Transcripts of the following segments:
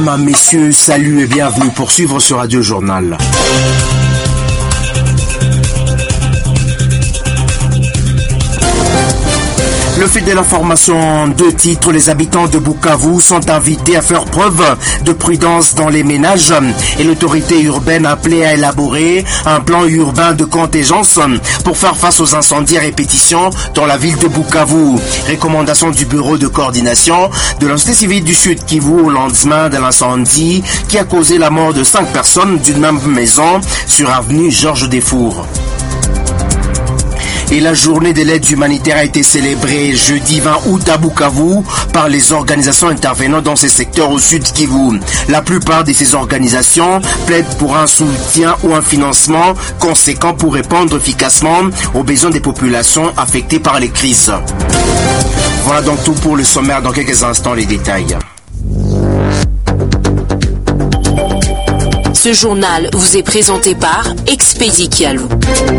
Mesdames, Messieurs, salut et bienvenue pour suivre ce Radio Journal. Le fait de l'information, 2 titres, les habitants de Bukavu sont invités à faire preuve de prudence dans les ménages et l'autorité urbaine a appelé à élaborer un plan urbain de contingence pour faire face aux incendies à répétition dans la ville de Bukavu. Recommandation du bureau de coordination de la société civile du Sud Kivu au lendemain de l'incendie qui a causé la mort de 5 personnes d'une même maison sur avenue Georges Desfours. Et la journée de l'aide humanitaire a été célébrée jeudi 20 août à Bukavu par les organisations intervenant dans ces secteurs au Sud Kivu. La plupart de ces organisations plaident pour un soutien ou un financement conséquent pour répondre efficacement aux besoins des populations affectées par les crises. Voilà donc tout pour le sommaire. Dans quelques instants, les détails. Ce journal vous est présenté par Expedi Kialou.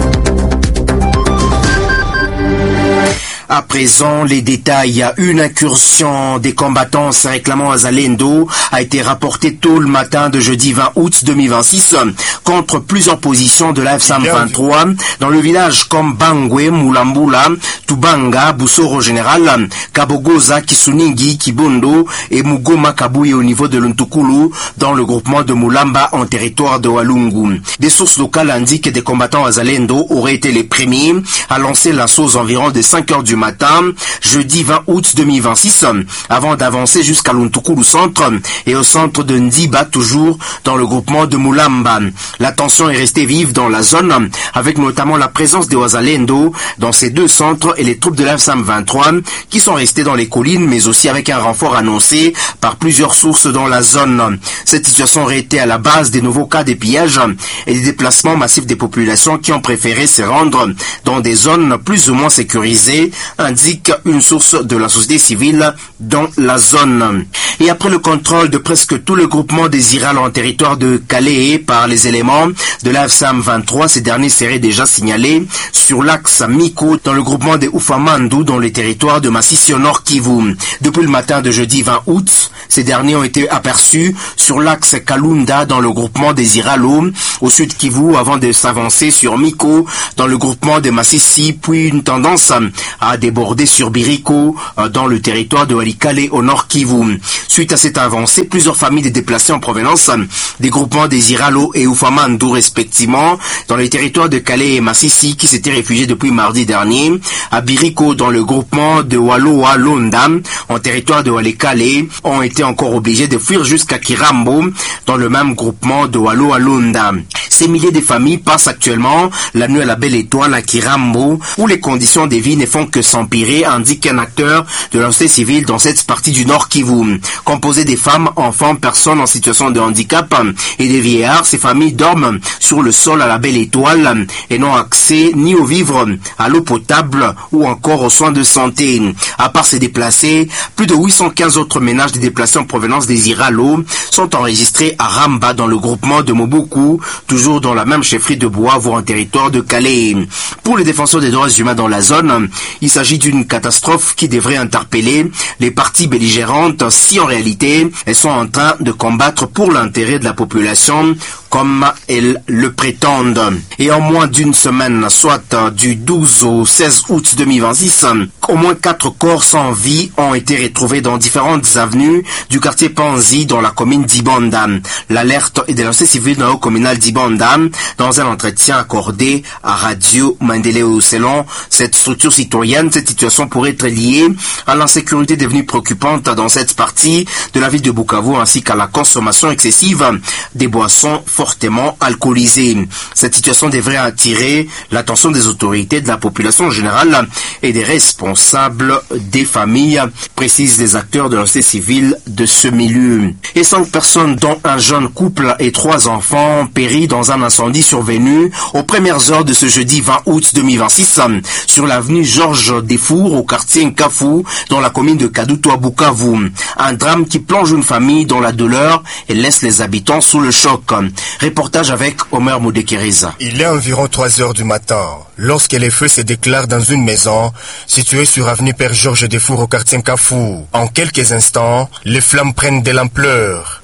À présent, les détails. Une incursion des combattants se réclamant à Zalendo a été rapportée tôt le matin de jeudi 20 août 2026 contre plusieurs positions de la F-123 dans le village comme Bangwe, Mulambula, Tubanga, Boussoro Général, Kabogoza, Kisuningi, Kibondo et Mugoma Kabouye au niveau de l'Untukulu dans le groupement de Mulamba en territoire de Walungu. Des sources locales indiquent que des combattants à Zalendo auraient été les premiers à lancer l'assaut aux environs de 5 heures du matin, jeudi 20 août 2026, avant d'avancer jusqu'à l'Untukulu centre et au centre de Ndiba, toujours dans le groupement de Mulamba. La tension est restée vive dans la zone, avec notamment la présence des Wazalendo dans ces 2 centres et les troupes de la F-123 qui sont restées dans les collines, mais aussi avec un renfort annoncé par plusieurs sources dans la zone. Cette situation aurait été à la base des nouveaux cas de pillage et des déplacements massifs des populations qui ont préféré se rendre dans des zones plus ou moins sécurisées, indique une source de la société civile dans la zone. Et après le contrôle de presque tout le groupement des Iral en territoire de Calais par les éléments de la F-123, ces derniers seraient déjà signalés sur l'axe Miko dans le groupement des Ufamandu dans les territoires de Massissi au Nord Kivu. Depuis le matin de jeudi 20 août, ces derniers ont été aperçus sur l'axe Kalunda dans le groupement des Iralo au Sud Kivu avant de s'avancer sur Miko dans le groupement de Massissi, puis une tendance à déborder sur Biriko dans le territoire de Walikale au Nord Kivu. Suite à cette avancée, plusieurs familles de déplacés en provenance des groupements des Iralo et Ufamandu respectivement dans les territoires de Calais et Massissi qui s'étaient réfugiés depuis mardi dernier à Biriko dans le groupement de Waloa Londa en territoire de Walikale ont été encore obligés de fuir jusqu'à Kirambo dans le même groupement de Waloa Londa. Ces milliers de familles passent actuellement la nuit à la Belle Étoile à Kirambo où les conditions de vie ne font que s'empirer, indique un acteur de la société civile dans cette partie du Nord Kivu. Composé des femmes, enfants, personnes en situation de handicap et des vieillards, ces familles dorment sur le sol à la Belle Étoile et n'ont accès ni aux vivres, à l'eau potable ou encore aux soins de santé. À part ces déplacés, plus de 815 autres ménages de déplacés en provenance des Iralo sont enregistrés à Ramba dans le groupement de Mobuku, toujours dans la même chefferie de Bois, voire en territoire de Calais. Pour les défenseurs des droits humains dans la zone, il s'agit d'une catastrophe qui devrait interpeller les parties belligérantes si en réalité elles sont en train de combattre pour l'intérêt de la population comme elles le prétendent. Et en moins d'une semaine, soit du 12 au 16 août 2026, au moins 4 corps sans vie ont été retrouvés dans différentes avenues du quartier Panzi dans la commune d'Ibanda. L'alerte est de la société civile dans le communal d'Ibanda dans un entretien accordé à Radio Mandeleo. Selon cette structure citoyenne, cette situation pourrait être liée à l'insécurité devenue préoccupante dans cette partie de la ville de Bukavu ainsi qu'à la consommation excessive des boissons fortement alcoolisées. Cette situation devrait attirer l'attention des autorités, de la population en général et des responsables des familles, précisent les acteurs de la société civile de ce milieu. Et 5 personnes, dont un jeune couple et 3 enfants, ont péri dans un incendie survenu aux premières heures de ce jeudi 20 août 2026 sur l'avenue Georges Desfours au quartier Nkafou dans la commune de Kadutu à Bukavu. Un drame qui plonge une famille dans la douleur et laisse les habitants sous le choc. Reportage avec Omer Moudekeriza. Il est environ 3 heures du matin lorsque les feux se déclarent dans une maison située sur avenue Père Georges Desfours au quartier Nkafou. En quelques instants, les flammes prennent de l'ampleur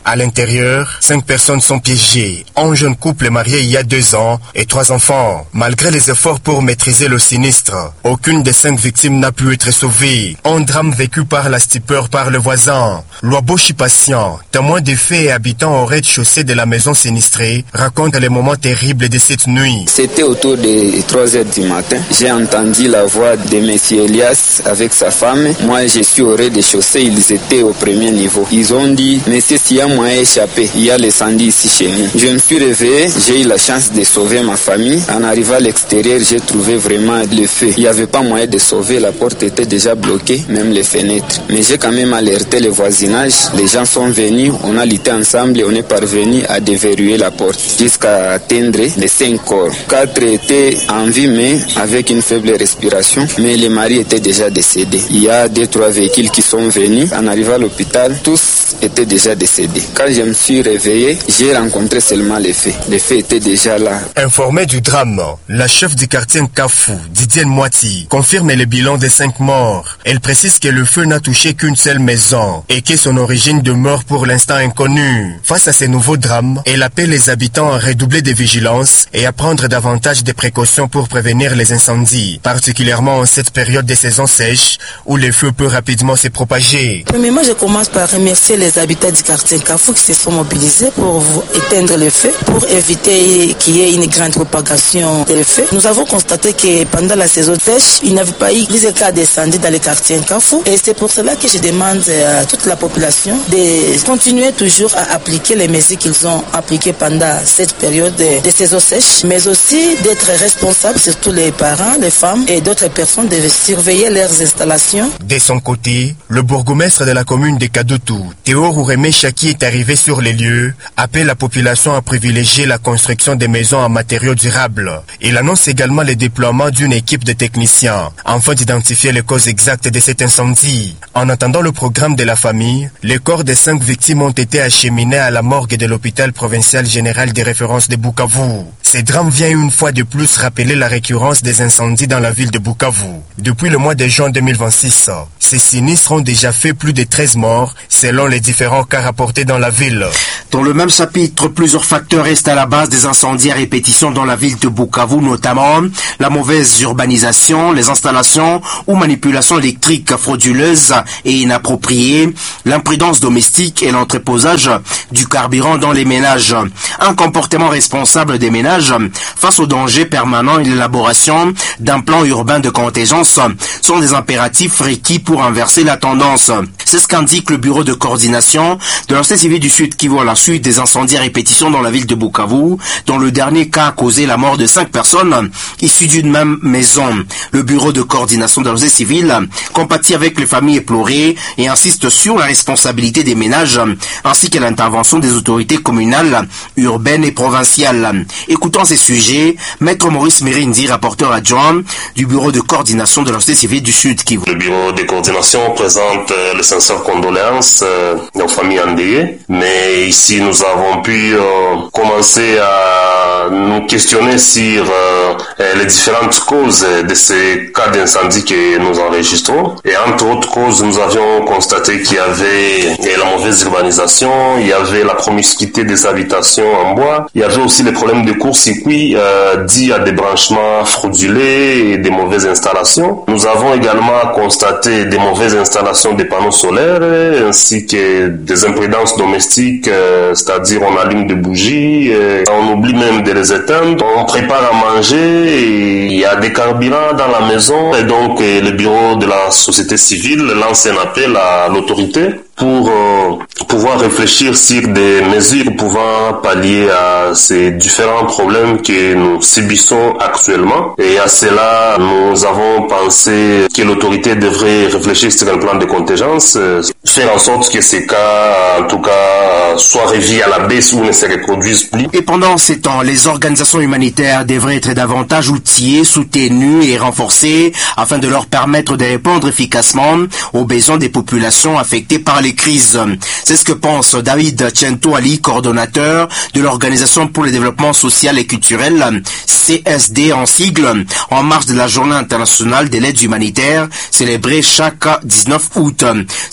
À l'intérieur, 5 personnes sont piégées. Un jeune couple marié il y a 2 ans et 3 enfants. Malgré les efforts pour maîtriser le sinistre, aucune des 5 victimes n'a pu être sauvée. Un drame vécu par la stupeur par le voisin. Loaboshi Patient, témoin des faits et habitant au rez-de-chaussée de la maison sinistrée, raconte les moments terribles de cette nuit. C'était autour de 3h du matin. J'ai entendu la voix de M. Elias avec sa femme. Moi, je suis au rez-de-chaussée. Ils étaient au premier niveau. Ils ont dit, monsieur, s'il y a moyen d'échapper, il y a l'incendie ici chez nous. Je me suis réveillé. J'ai eu la chance de sauver ma famille. En arrivant à l'extérieur, j'ai trouvé vraiment le feu. Il n'y avait pas moyen de sauver. La porte était déjà bloquée, même les fenêtres. Mais j'ai quand même alerté le voisinage. Les gens sont venus. On a lutté ensemble et on est parvenu à déverrouiller la porte jusqu'à atteindre les 5 corps. 4 étaient en vie, mais avec une faible respiration. Mais les maris étaient déjà décédés. Il y a 2-3 véhicules qui sont venus. En arrivant à l'hôpital, tous étaient déjà décédés. Quand je me suis réveillé, j'ai rencontré seulement les faits. Les faits étaient déjà là. Informée du drame, la chef du quartier Nkafou, Didienne Moiti, confirme le bilan des 5 morts. Elle précise que le feu n'a touché qu'une seule maison et que son origine demeure pour l'instant inconnue. Face à ces nouveaux drames, elle appelle les habitants à redoubler de vigilance et à prendre davantage de précautions pour prévenir les incendies, particulièrement en cette période de saison sèche où le feu peut rapidement se propager. Premièrement, je commence par remercier les habitants du quartier Nkafou qui se sont mobilisés pour éteindre le feu, pour éviter qu'il y ait une grande propagation de feu. Nous avons constaté que pendant la saison sèche, il n'y avait pas eu plusieurs cas d'incendie dans le quartier Nkafou et c'est pour cela que je demande à toute la population de continuer toujours à appliquer les mesures qu'ils ont appliquées pendant cette période de saison sèche, mais aussi d'être responsables, surtout les parents, les femmes et d'autres personnes, de surveiller leurs installations. De son côté, le bourgmestre de la commune de Kadutu, Théo Rourémé Chaki, est arrivé sur les lieux, appelle la population à privilégier la construction des maisons en matériaux durables. Il annonce également le déploiement d'une équipe de techniciens, afin d'identifier les causes exactes de cet incendie. En attendant le programme de la famille, les corps des 5 victimes ont été acheminés à la morgue de l'hôpital provincial général des références de Bukavu. Ce drame vient une fois de plus rappeler la récurrence des incendies dans la ville de Bukavu. Depuis le mois de juin 2026, ces sinistres ont déjà fait plus de 13 morts selon les différents cas rapportés dans la ville. Dans le même chapitre, plusieurs facteurs restent à la base des incendies à répétition dans la ville de Bukavu, notamment la mauvaise urbanisation, les installations ou manipulations électriques frauduleuses et inappropriées, l'imprudence domestique et l'entreposage du carburant dans les ménages. Un comportement responsable des ménages face aux dangers permanents et l'élaboration d'un plan urbain de contingence sont des impératifs requis pour inverser la tendance. C'est ce qu'indique le bureau de coordination de la société civile du Sud Kivu à la suite des incendies à répétition dans la ville de Bukavu, dont le dernier cas a causé la mort de 5 personnes issues d'une même maison. Le bureau de coordination de la société civile compatit avec les familles éplorées et insiste sur la responsabilité des ménages ainsi que l'intervention des autorités communales, urbaines et provinciales. Écoutons ces sujets, Maître Maurice Merindi, rapporteur adjoint du bureau de coordination de la société civile du Sud Kivu. Le bureau de coordination présente les sincères condoléances aux familles endeuillées, mais ici nous avons pu commencer à nous questionner sur les différentes causes de ces cas d'incendie que nous enregistrons. Et entre autres causes, nous avions constaté qu'il y avait la mauvaise urbanisation, il y avait la promiscuité des habitations en bois, il y avait aussi les problèmes de court-circuit dits à des branchements fraudulés et des mauvaises installations. Nous avons également constaté des mauvaises installations des panneaux solaires ainsi que des imprudences domestiques, c'est-à-dire on allume des bougies, on oublie même de les éteindre, on prépare à manger et il y a des carburants dans la maison et donc le bureau de la société civile lance un appel à l'autorité pour pouvoir réfléchir sur des mesures pouvant pallier à ces différents problèmes que nous subissons actuellement. Et à cela, nous avons pensé que l'autorité devrait réfléchir sur un plan de contingence, faire en sorte que ces cas, en tout cas, soient revus à la baisse ou ne se reproduisent plus. Et pendant ces temps, les organisations humanitaires devraient être davantage outillées, soutenues et renforcées afin de leur permettre de répondre efficacement aux besoins des populations affectées par les crises. C'est ce que pense David Chento Ali, coordonnateur de l'Organisation pour le développement social et culturel, CSD en sigle, en marge de la Journée internationale de l'aide humanitaire célébrée chaque 19 août. Cette journée a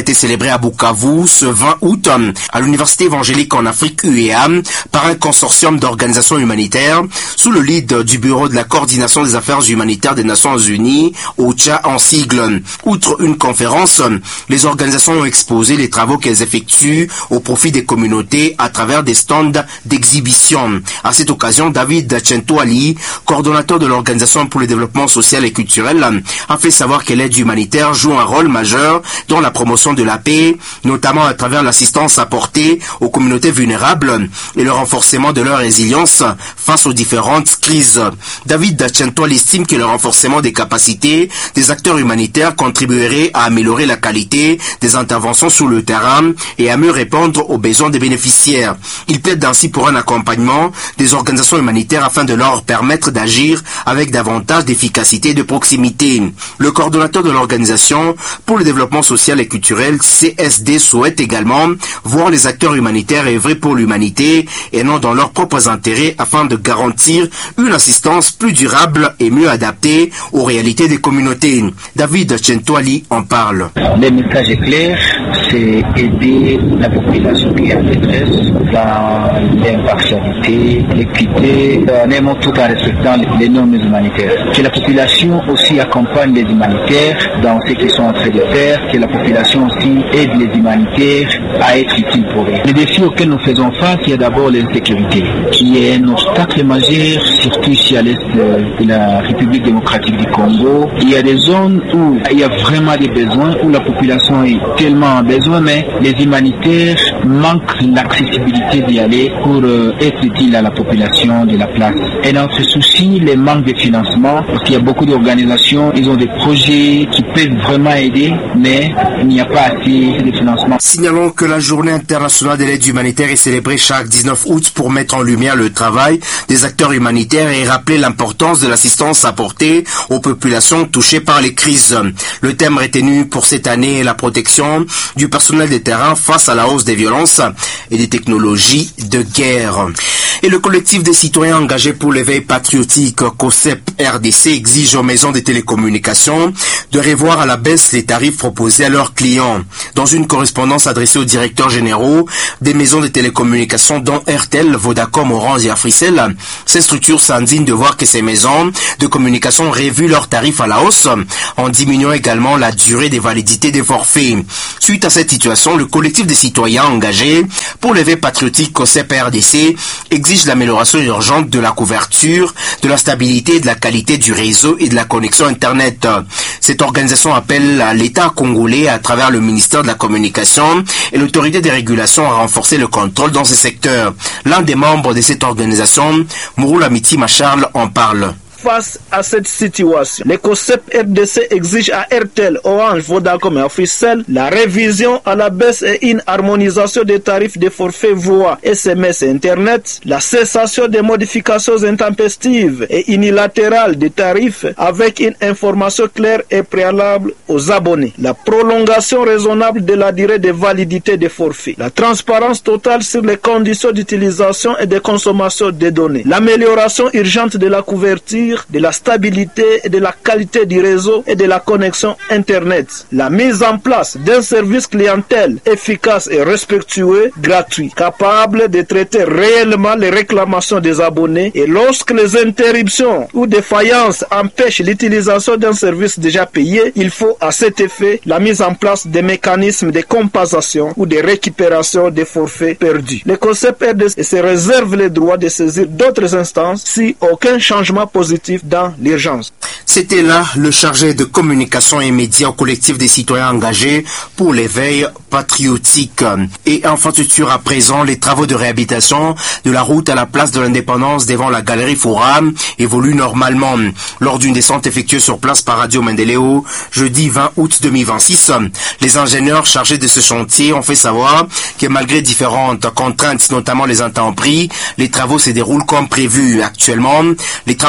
été célébrée à Bukavu ce 20 août à l'Université évangélique en Afrique UEA par un consortium d'organisations humanitaires sous le lead du Bureau de la coordination des affaires humanitaires des Nations Unies, OCHA en sigle. Outre une conférence, les organisations ont exposé les travaux qu'elles effectuent au profit des communautés à travers des stands d'exhibition. À cette occasion, David Chentouali, coordonnateur de l'Organisation pour le développement social et culturel, a fait savoir que l'aide humanitaire joue un rôle majeur dans la promotion de la paix, notamment à travers l'assistance apportée aux communautés vulnérables et le renforcement de leur résilience face aux différentes crises. David Chentouali estime que le renforcement des capacités des acteurs humanitaires contribuerait à améliorer la qualité des interventions sur le terrain et à mieux répondre aux besoins des bénéficiaires. Il plaide ainsi pour un accompagnement des organisations humanitaires afin de leur permettre d'agir avec davantage d'efficacité et de proximité. Le coordonnateur de l'Organisation pour le développement social et culturel, CSD, souhaite également voir les acteurs humanitaires œuvrer pour l'humanité et non dans leurs propres intérêts afin de garantir une assistance plus durable et mieux adaptée aux réalités des communautés. David Chentouali en parle. Le message est clair, c'est aider la population qui est en détresse dans l'impartialité, l'équité, en tout en respectant les normes humanitaires. Que la population aussi accompagne les humanitaires dans ce qu'ils sont en train de faire, que la population aussi aide les humanitaires à être utiles pour eux. Le défi auquel nous faisons face, il y a d'abord l'insécurité, qui est un obstacle majeur, surtout ici à l'est de la République démocratique du Congo. Il y a des zones où il y a vraiment des besoins, où la population est tellement en besoin, mais les humanitaires manquent l'accessibilité d'y aller pour être utile à la population de la place. Et notre souci, le manque de financement, parce qu'il y a beaucoup d'organisations, ils ont des projets qui peuvent vraiment aider, mais il n'y a pas assez de financement. Signalons que la journée internationale de l'aide humanitaire est célébrée chaque 19 août pour mettre en lumière le travail des acteurs humanitaires et rappeler l'importance de l'assistance apportée aux populations touchées par les crises. Le thème retenu pour cette année est la protection du personnel de terrain face à la hausse des violences et des technologies de guerre. Et le collectif des citoyens engagés pour l'éveil patriotique COSEP RDC exige aux maisons de télécommunications de revoir à la baisse les tarifs proposés à leurs clients. Dans une correspondance adressée aux directeurs généraux des maisons de télécommunications dont RTL, Vodacom, Orange et Africell, ces structures s'indignent de voir que ces maisons de communication ont revu leurs tarifs à la hausse en diminuant également la durée des validités des forfaits. Suite à cette situation, le collectif des citoyens engagés pour l'éveil patriotique COSEP RDC exige l'amélioration urgente de la couverture, de la stabilité et de la qualité du réseau et de la connexion Internet. Cette organisation appelle à l'État congolais à travers le ministère de la Communication et l'autorité des régulations à renforcer le contrôle dans ce secteur. L'un des membres de cette organisation, Mouroula Mitima Charles, en parle. Face à cette situation, le COSEP RDC exige à RTL, Orange, Vodacom et Africell la révision à la baisse et une harmonisation des tarifs des forfaits voix, SMS et Internet, la cessation des modifications intempestives et unilatérales des tarifs avec une information claire et préalable aux abonnés, la prolongation raisonnable de la durée de validité des forfaits, la transparence totale sur les conditions d'utilisation et de consommation des données, l'amélioration urgente de la couverture, de la stabilité et de la qualité du réseau et de la connexion Internet. La mise en place d'un service clientèle efficace et respectueux, gratuit, capable de traiter réellement les réclamations des abonnés et lorsque les interruptions ou défaillances empêchent l'utilisation d'un service déjà payé, il faut à cet effet la mise en place des mécanismes de compensation ou de récupération des forfaits perdus. Le COSEP RDC se réserve le droit de saisir d'autres instances si aucun changement positif dans l'urgence. C'était là le chargé de communication et médias au collectif des citoyens engagés pour l'éveil patriotique. Et infrastructure à présent, les travaux de réhabilitation de la route à la place de l'Indépendance devant la galerie Forum évoluent normalement. Lors d'une descente effectuée sur place par Radio Mendeleo, jeudi 20 août 2026, les ingénieurs chargés de ce chantier ont fait savoir que malgré différentes contraintes, notamment les intempéries, les travaux se déroulent comme prévu. Actuellement, les travaux portent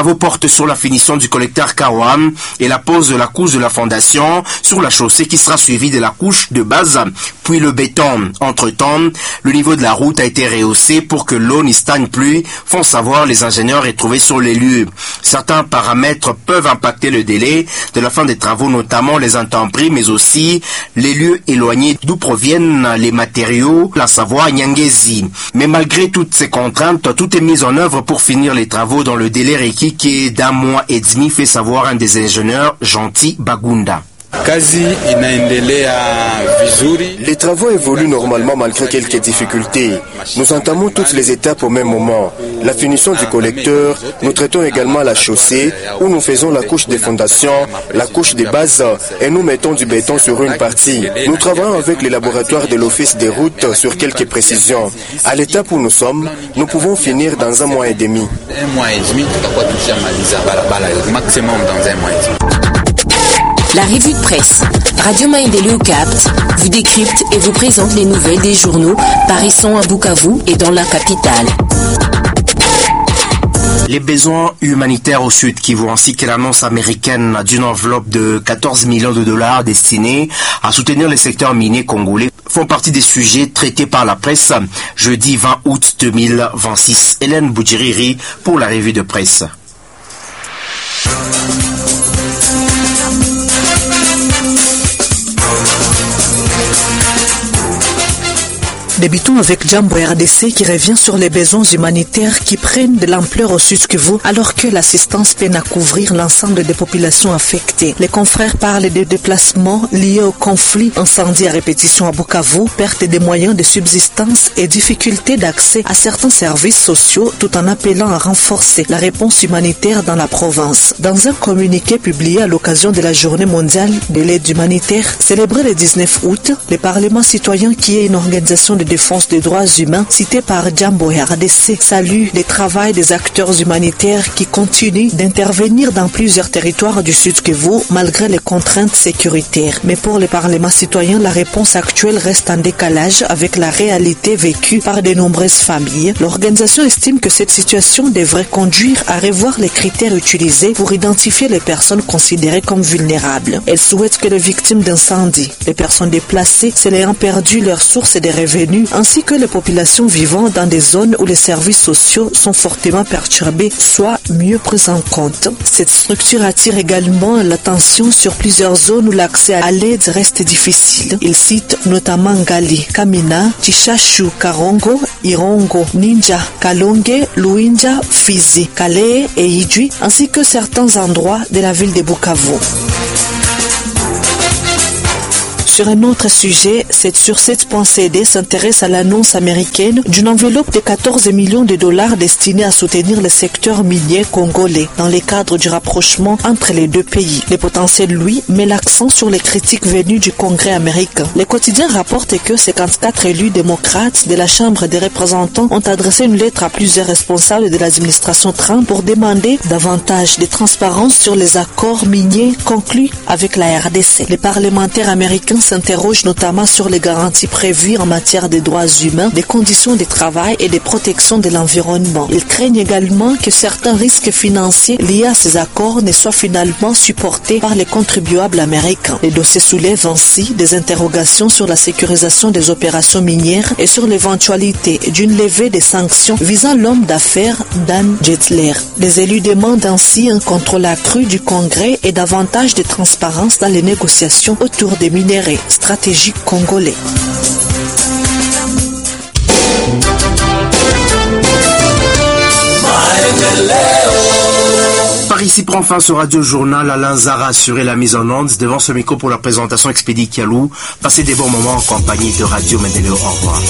porte sur la finition du collecteur Kawam et la pose de la couche de la fondation sur la chaussée qui sera suivie de la couche de base, puis le béton. Entre-temps, le niveau de la route a été rehaussé pour que l'eau n'y stagne plus, font savoir les ingénieurs retrouvés sur les lieux. Certains paramètres peuvent impacter le délai de la fin des travaux, notamment les intempéries, mais aussi les lieux éloignés d'où proviennent les matériaux, à savoir Nyangezi. Mais malgré toutes ces contraintes, tout est mis en œuvre pour finir les travaux dans le délai requis qui est d'1 mois et demi, fait savoir un des ingénieurs, Gentil Bagunda. Les travaux évoluent normalement malgré quelques difficultés. Nous entamons toutes les étapes au même moment. La finition du collecteur, nous traitons également la chaussée où nous faisons la couche des fondations, la couche des bases et nous mettons du béton sur une partie. Nous travaillons avec les laboratoires de l'Office des routes sur quelques précisions. À l'étape où nous sommes, nous pouvons finir dans 1 mois et demi. Maximum dans 1 mois et demi. La revue de presse. Radio Maendeleo au Capte vous décrypte et vous présente les nouvelles des journaux paraissant à Bukavu et dans la capitale. Les besoins humanitaires au Sud Kivu ainsi que l'annonce américaine d'une enveloppe de 14 millions de dollars destinée à soutenir les secteurs miniers congolais font partie des sujets traités par la presse jeudi 20 août 2026. Hélène Boudjiriri pour la revue de presse. Débutons avec Jambo RDC qui revient sur les besoins humanitaires qui prennent de l'ampleur au Sud Kivu alors que l'assistance peine à couvrir l'ensemble des populations affectées. Les confrères parlent de déplacements liés au conflit, incendie à répétition à Bukavu, perte des moyens de subsistance et difficulté d'accès à certains services sociaux tout en appelant à renforcer la réponse humanitaire dans la province. Dans un communiqué publié à l'occasion de la Journée mondiale de l'aide humanitaire célébrée le 19 août, le Parlement citoyen qui est une organisation de défense des droits humains cité par Jambo RDC salue le travail des acteurs humanitaires qui continuent d'intervenir dans plusieurs territoires du Sud Kivu malgré les contraintes sécuritaires. Mais pour les parlements citoyens, la réponse actuelle reste en décalage avec la réalité vécue par de nombreuses familles. L'organisation estime que cette situation devrait conduire à revoir les critères utilisés pour identifier les personnes considérées comme vulnérables. Elle souhaite que les victimes d'incendies, les personnes déplacées, celles ayant perdu leurs sources et des revenus, ainsi que les populations vivant dans des zones où les services sociaux sont fortement perturbés soient mieux prises en compte. Cette structure attire également l'attention sur plusieurs zones où l'accès à l'aide reste difficile. Il cite notamment Ngali, Kamina, Chichashu, Karongo, Irongo, Ninja, Kalonge, Luinja, Fizi, Kale et Idjui, ainsi que certains endroits de la ville de Bukavu. Sur un autre sujet, cette sur7.cd s'intéresse à l'annonce américaine d'une enveloppe de 14 millions de dollars destinée à soutenir le secteur minier congolais dans le cadre du rapprochement entre les deux pays. Le potentiel, lui, met l'accent sur les critiques venues du Congrès américain. Le quotidien rapporte que 54 élus démocrates de la Chambre des représentants ont adressé une lettre à plusieurs responsables de l'administration Trump pour demander davantage de transparence sur les accords miniers conclus avec la RDC. Les parlementaires américains s'interroge notamment sur les garanties prévues en matière de droits humains, des conditions de travail et de protection de l'environnement. Ils craignent également que certains risques financiers liés à ces accords ne soient finalement supportés par les contribuables américains. Les dossiers soulèvent ainsi des interrogations sur la sécurisation des opérations minières et sur l'éventualité d'une levée des sanctions visant l'homme d'affaires Dan Jettler. Les élus demandent ainsi un contrôle accru du Congrès et davantage de transparence dans les négociations autour des minerais stratégique congolais. Par ici prend fin ce radio journal. Alain Zara assurait la mise en onde devant ce micro pour la présentation Expédie Kialou. Passez des bons moments en compagnie de Radio Maendeleo. Au revoir.